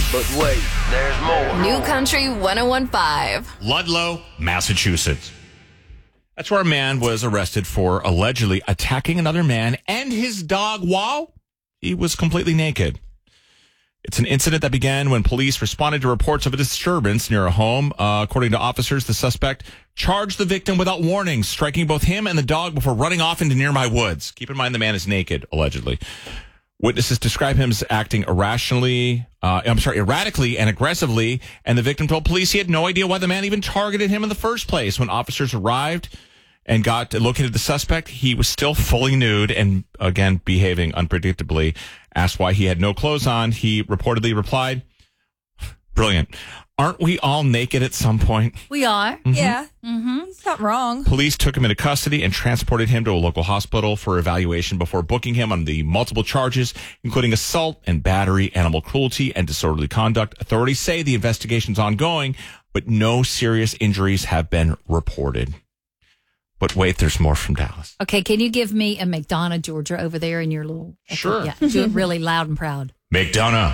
But wait, there's more. New Country 101.5. Ludlow, Massachusetts. That's where a man was arrested for allegedly attacking another man and his dog while he was completely naked. It's an incident that began when police responded to reports of a disturbance near a home. According to officers, the suspect charged the victim without warning, striking both him and the dog before running off into nearby woods. Keep in mind, the man is naked, allegedly. Witnesses describe him as acting erratically and aggressively, and the victim told police he had no idea why the man even targeted him in the first place. When officers arrived and located the suspect, he was still fully nude and, again, behaving unpredictably. Asked why he had no clothes on, he reportedly replied, brilliant, aren't we all naked at some point? We are. Mm-hmm. Yeah. Mm-hmm. He's not wrong. Police took him into custody and transported him to a local hospital for evaluation before booking him on the multiple charges, including assault and battery, animal cruelty, and disorderly conduct. Authorities say the investigation's ongoing, but no serious injuries have been reported. But wait, there's more from Dallas. Okay, can you give me a McDonough, Georgia, over there in your little... Sure. Yeah, do it really loud and proud. McDonough.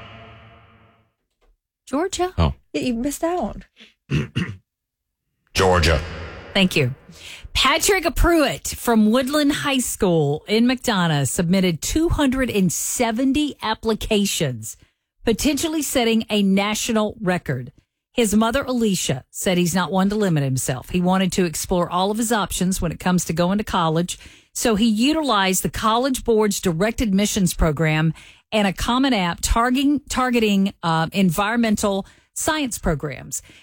Georgia? Oh. Yeah, you missed out. Georgia. Thank you. Patrick Pruitt from Woodland High School in McDonough submitted 270 applications, potentially setting a national record. His mother, Alicia, said he's not one to limit himself. He wanted to explore all of his options when it comes to going to college. So he utilized the College Board's direct admissions program and a common app targeting environmental science programs.